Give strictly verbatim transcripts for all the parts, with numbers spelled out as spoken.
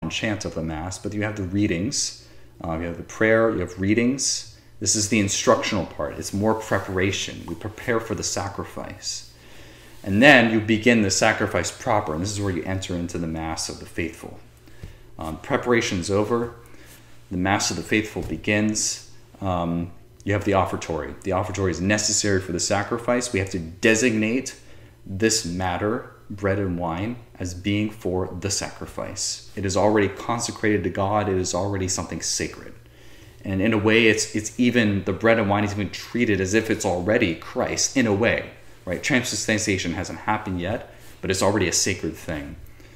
common chant of the Mass, but you have the readings. Uh, you have the prayer, you have readings. This is the instructional part. It's more preparation. We prepare for the sacrifice. And then you begin the sacrifice proper, and this is where you enter into the Mass of the faithful. Um, preparation's over. The Mass of the faithful begins. Um, you have the offertory. The offertory is necessary for the sacrifice. We have to designate this matter, bread and wine, as being for the sacrifice. It is already consecrated to God. It is already something sacred. And in a way, it's it's even, the bread and wine is even treated as if it's already Christ, in a way, right? Transubstantiation hasn't happened yet, but it's already a sacred thing.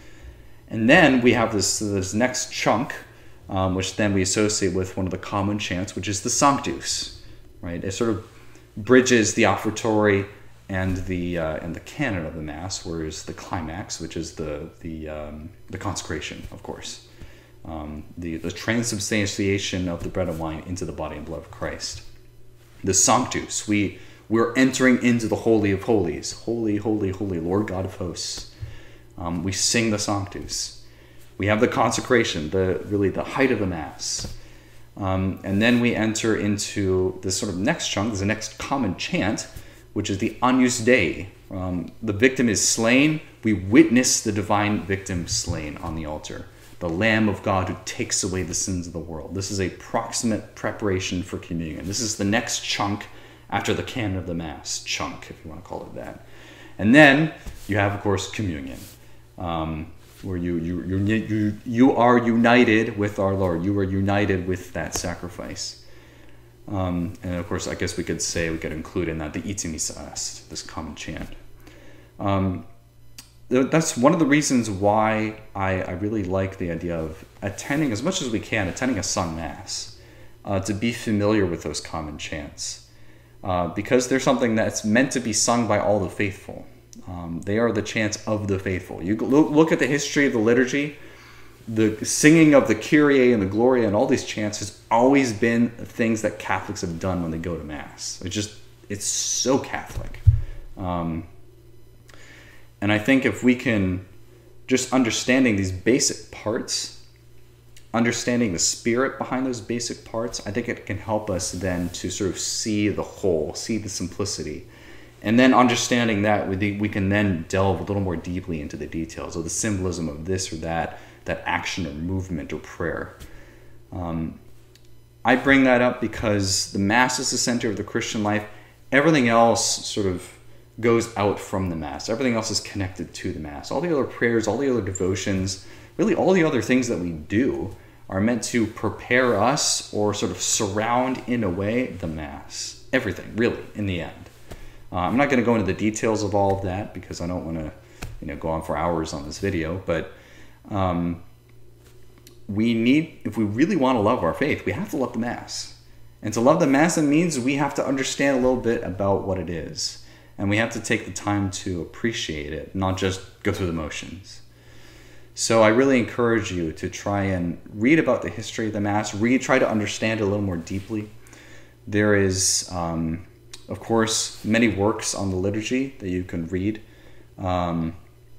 And then we have this, this next chunk, um, which then we associate with one of the common chants, which is the Sanctus, right? It sort of bridges the offertory and the uh, and the canon of the Mass, whereas the climax, which is the the um, the consecration, of course, um, the the transubstantiation of the bread and wine into the body and blood of Christ. The Sanctus, we we're entering into the Holy of Holies, holy, holy, holy, Lord God of hosts. Um, we sing the Sanctus. We have the consecration, the really the height of the Mass, um, and then we enter into this sort of next chunk, the next common chant, which is the Agnus Dei. Um, the victim is slain. We witness the divine victim slain on the altar, the Lamb of God who takes away the sins of the world. This is a proximate preparation for communion. This is the next chunk after the canon of the Mass, chunk, if you want to call it that. And then you have, of course, communion, um, where you, you, you, you, you are united with our Lord. You are united with that sacrifice. Um, and of course, I guess we could say, we could include in that the Ite Missa Est, this common chant. Um, that's one of the reasons why I, I really like the idea of attending, as much as we can, attending a sung Mass, uh, to be familiar with those common chants. Uh, because they're something that's meant to be sung by all the faithful. Um, they are the chants of the faithful. You look at the history of the liturgy. The singing of the Kyrie and the Gloria and all these chants has always been things that Catholics have done when they go to Mass. It's just, it's so Catholic. Um, and I think if we can, just understanding these basic parts, understanding the spirit behind those basic parts, I think it can help us then to sort of see the whole, see the simplicity. And then understanding that, we, we can then delve a little more deeply into the details of the symbolism of this or that, that action or movement or prayer. Um, I bring that up because the Mass is the center of the Christian life. Everything else sort of goes out from the Mass. Everything else is connected to the Mass. All the other prayers, all the other devotions, really all the other things that we do are meant to prepare us or sort of surround, in a way, the Mass. Everything, really, in the end. Uh, I'm not going to go into the details of all of that because I don't want to, you know, go on for hours on this video, but Um, we need, if we really want to love our faith, we have to love the Mass. And to love the Mass, it means we have to understand a little bit about what it is. And we have to take the time to appreciate it, not just go through the motions. So I really encourage you to try and read about the history of the Mass, read, try to understand it a little more deeply. There is, um, of course, many works on the liturgy that you can read. Um,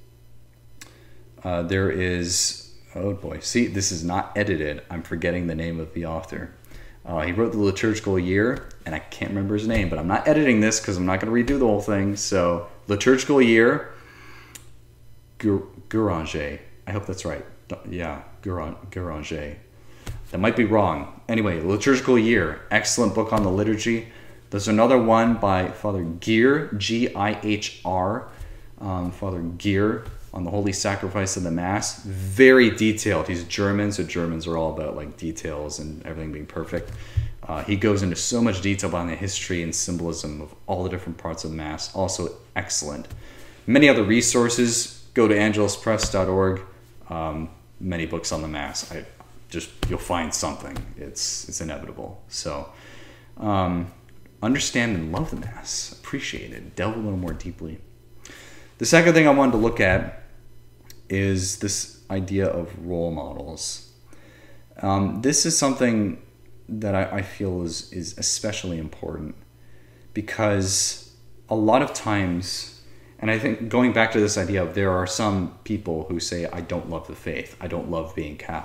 Uh, there is, oh boy, see, this is not edited. I'm forgetting the name of the author. Uh, he wrote the liturgical year, and I can't remember his name, but I'm not editing this because I'm not going to redo the whole thing. So, liturgical year, Guéranger. I hope that's right. Yeah, Guéranger. That might be wrong. Anyway, liturgical year, excellent book on the liturgy. There's another one by Father Gihr, G I H R, um, Father Gihr, on the Holy Sacrifice of the Mass. Very detailed. He's German, so Germans are all about like details and everything being perfect. Uh, he goes into so much detail on the history and symbolism of all the different parts of the Mass. Also excellent. Many other resources. Go to angelus press dot org. Um, many books on the Mass. I just you'll find something. It's it's inevitable. So um, understand and love the Mass. Appreciate it. Delve a little more deeply. The second thing I wanted to look at is this idea of role models. Um, this is something that I, I feel is, is especially important because a lot of times, and I think going back to this idea of there are some people who say, I don't love the faith, I don't love being Catholic.